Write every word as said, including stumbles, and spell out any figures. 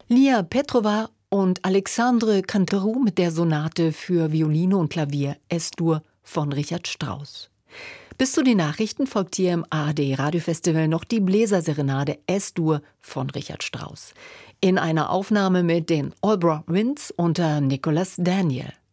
Lia Petrova und Alexandre Canteroux mit der Sonate für Violine und Klavier Es-Dur von Richard Strauss. Bis zu den Nachrichten folgt hier im A R D-Radiofestival noch die Bläserserenade Es-Dur von Richard Strauss. In einer Aufnahme mit den Allbrook Winds unter Nicholas Daniel.